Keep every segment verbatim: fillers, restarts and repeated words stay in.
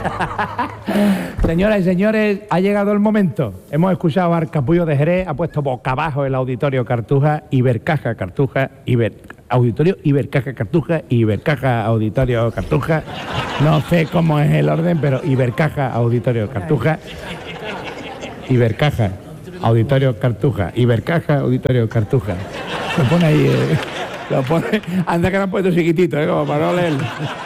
Señoras y señores, ha llegado el momento. Hemos escuchado al Capullo de Jerez, ha puesto boca abajo el Auditorio Cartuja, Ibercaja Cartuja, Iber, Auditorio Ibercaja Cartuja, Ibercaja Auditorio Cartuja. No sé cómo es el orden, pero Ibercaja Auditorio Cartuja, Ibercaja Auditorio Cartuja, Ibercaja Auditorio Cartuja. Lo pone ahí, eh, lo pone, anda que lo han puesto chiquitito, eh, como para no leerlo.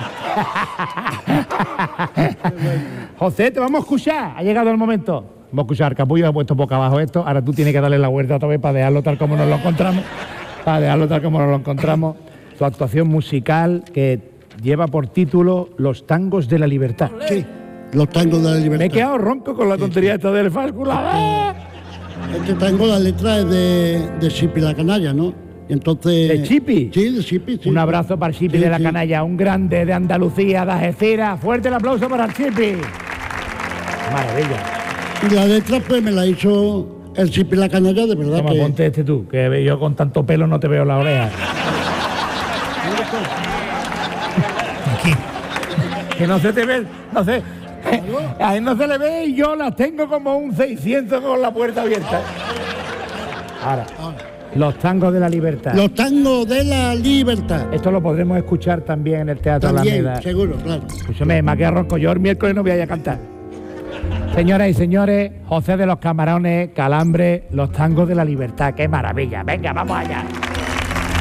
José, te vamos a escuchar, ha llegado el momento. Vamos a escuchar, Capullo ha puesto boca abajo esto, ahora tú tienes que darle la vuelta otra vez para dejarlo tal como nos lo encontramos, para dejarlo tal como nos lo encontramos. Su actuación musical que lleva por título Los Tangos de la Libertad. Sí, Los Tangos de la Libertad. Me he quedado ronco con la tontería esta del Fáscula. Este tango, la letra es de, de Chipi la Canalla, ¿no? Y entonces... ¿De Chipi? Sí, de Chipi, sí. Un abrazo para el Chipi Sí, de la sí. Canalla, un grande de Andalucía, de Algeciras. Fuerte el aplauso para el Chipi. Maravilla. Y la letra pues me la hizo el Chipi la Canalla, de verdad. Toma, que... ponte este tú, que yo con tanto pelo no te veo la oreja. Que no se te ve, no sé. A él no se le ve y yo las tengo como un seiscientos con la puerta abierta. Ahora, Los Tangos de la Libertad. Los Tangos de la Libertad. Esto lo podremos escuchar también en el Teatro También, Alameda. seguro, claro. Escúchame, me ha quedado ronco. Yo el miércoles no voy a ir a cantar. Señoras y señores, José de los Camarones, Calambre, Los Tangos de la Libertad. ¡Qué maravilla! Venga, vamos allá.